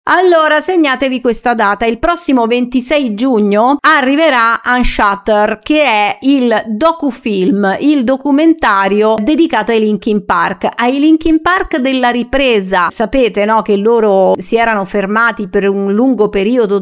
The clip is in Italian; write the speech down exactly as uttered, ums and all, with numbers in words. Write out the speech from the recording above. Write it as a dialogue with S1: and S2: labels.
S1: Allora segnatevi questa data: il prossimo ventisei giugno arriverà Unshatter, che è il docufilm, il documentario dedicato ai Linkin Park, ai Linkin Park della ripresa. Sapete, no, che loro si erano fermati per un lungo periodo